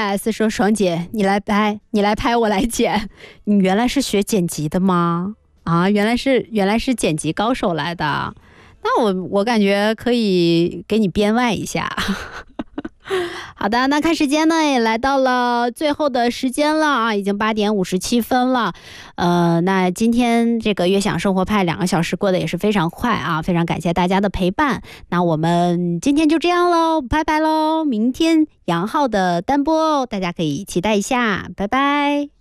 S 说爽姐，你来拍，我来剪。你原来是学剪辑的吗？啊，原来是剪辑高手来的。那我感觉可以给你编外一下。好的，那看时间呢，也来到了最后的时间了啊，已经8:57了。那今天这个悦享生活派2个小时过得也是非常快啊，非常感谢大家的陪伴。那我们今天就这样喽，拜拜喽！明天杨浩的单播哦，大家可以期待一下，拜拜。